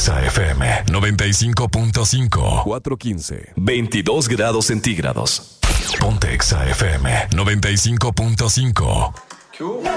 Exa FM 95.5. 4:15. 22 grados centígrados. Ponte Exa FM 95.5.